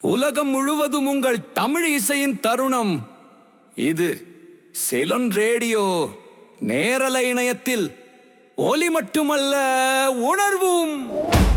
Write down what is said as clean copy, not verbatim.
உலகம் முழுவதும் உங்கள் தமிழ் இசையின் தருணம். இது செலன் ரேடியோ. நேரலை இணையத்தில் ஒலி மட்டுமல்ல, உணர்வும்.